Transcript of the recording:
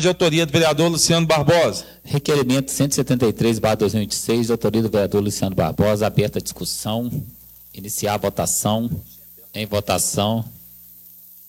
De autoria do vereador Luciano Barbosa. Requerimento 173/2026, de autoria do vereador Luciano Barbosa. Aberta a discussão. Iniciar a votação. Em votação.